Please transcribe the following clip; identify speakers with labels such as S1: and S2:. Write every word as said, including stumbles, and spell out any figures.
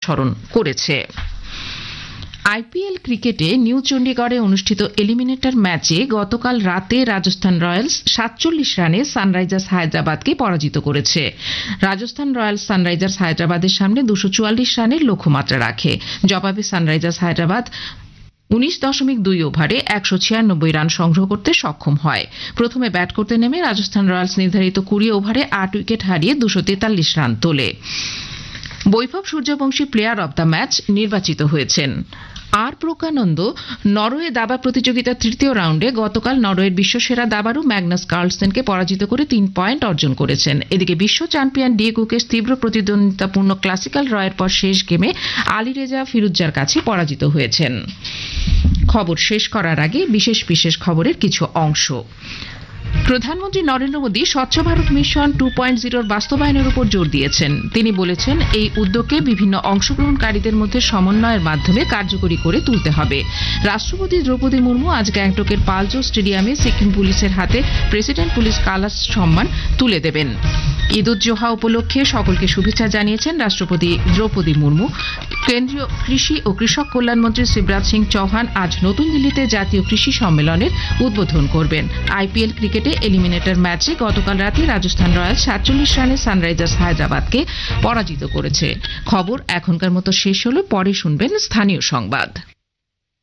S1: অনুসরণ করেছে। আইপিএল ক্রিকেটে নিউ চণ্ডীগড়ে অনুষ্ঠিত এলিমিনেটর ম্যাচে গতকাল রাতে রাজস্থান রয়্যালস সাতচল্লিশ রানে সানরাইজার্স হায়দ্রাবাদকে পরাজিত করেছে। রাজস্থান রয়্যালস সানরাইজার্স হায়দ্রাবাদের সামনে দুশো চুয়াল্লিশ রানের লক্ষ্যমাত্রা রাখে। জবাবে সানরাইজার্স হায়দ্রাবাদ উনিশ দশমিক দুই ওভারে একশো ছিয়ানব্বই রান সংগ্রহ করতে সক্ষম হয়। প্রথমে ব্যাট করতে নেমে রাজস্থান রয়্যালস নির্ধারিত কুড়ি ওভারে আট উইকেট হারিয়ে দুশো তেতাল্লিশ রান তোলে। বৈভব Suryavanshi player of the match নির্বাচিত হয়েছেন। আর প্রজ্ঞানন্দ নরওয়ে দাবা প্রতিযোগিতার তৃতীয় রাউন্ডে গতকাল নরওয়ের বিশ্বসেরা দাবাড়ু ম্যাগনাস কার্লসেনকে পরাজিত করে তিন পয়েন্ট অর্জন করেছেন। এদিকে বিশ্ব চ্যাম্পিয়ন ডিয়েগোকে তীব্র প্রতিদ্বন্দ্বিতাপূর্ণ ক্লাসিক্যাল ড্রয়ের পর শেষ গেমে আলীরেজা ফিরুজ্জার কাছে পরাজিত হয়েছেন। খবর শেষ করার আগে বিশেষ বিশেষ খবরের কিছু অংশ। প্রধানমন্ত্রী নরেন্দ্র মোদী স্বচ্ছ ভারত মিশন টু পয়েন্ট জিরোর বাস্তবায়নের উপর জোর দিয়েছেন। তিনি বলেছেন, এই উদ্যোগকে বিভিন্ন অংশগ্রহণকারীদের মধ্যে সমন্বয়ের মাধ্যমে কার্যকরী করে তুলতে হবে। রাষ্ট্রপতি দ্রৌপদী মুর্মু আজ গ্যাংটকের পালজো স্টেডিয়ামে সিকিম পুলিশের হাতে প্রেসিডেন্ট পুলিশ কালাস সম্মান তুলে দেবেন। ঈদ উজ জোহা উপলক্ষে সকলকে শুভেচ্ছা জানিয়েছেন রাষ্ট্রপতি দ্রৌপদী মুর্মু। কেন্দ্রীয় কৃষি ও কৃষক কল্যাণমন্ত্রী শিবরাজ সিং চৌহান আজ নতুন দিল্লিতে জাতীয় কৃষি সম্মেলনের উদ্বোধন করবেন। আইপিএল ক্রিকেটে এলিমিনেটর ম্যাচে গতকাল রাতে রাজস্থান রয়্যালস সাতচল্লিশ রানে সানরাইজার্স হায়দ্রাবাদকে পরাজিত করেছে। খবর এখনকার মতো শেষ হলো, পরে শুনবেন স্থানীয় সংবাদ।